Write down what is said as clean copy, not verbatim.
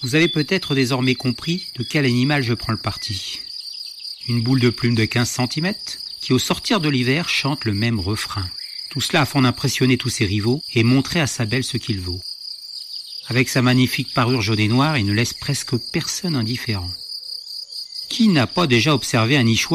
Vous avez peut-être désormais compris de quel animal je prends le parti. Une boule de plume de 15 cm qui, au sortir de l'hiver, chante le même refrain. Tout cela afin d'impressionner tous ses rivaux et montrer à sa belle ce qu'il vaut. Avec sa magnifique parure jaune et noire, il ne laisse presque personne indifférent. Qui n'a pas déjà observé un nichoir